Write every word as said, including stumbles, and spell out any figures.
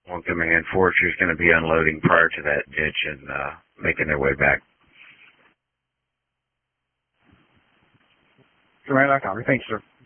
one coming in. Forestry's going to be unloading prior to that ditch and uh, making their way back. Commander, copy. Thanks, sir.